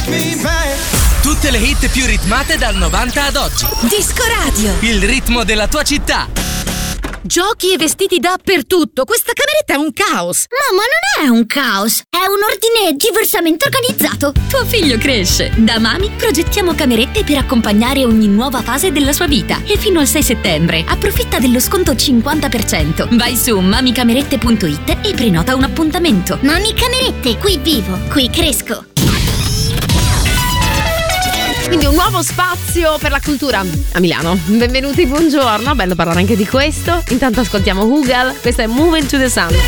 Tutte le hit più ritmate dal 90 ad oggi. Disco Radio. Il ritmo della tua città. Giochi e vestiti dappertutto. Questa cameretta è un caos. Mamma, non è un caos, è un ordine diversamente organizzato. Tuo figlio cresce. Da Mami progettiamo camerette per accompagnare ogni nuova fase della sua vita. E fino al 6 settembre approfitta dello sconto 50%. Vai su mamicamerette.it e prenota un appuntamento. Mami Camerette, qui vivo, qui cresco. Quindi un nuovo spazio per la cultura a Milano. Benvenuti, buongiorno, bello parlare anche di questo. Intanto ascoltiamo Hugal, questa è Moving to the Sun.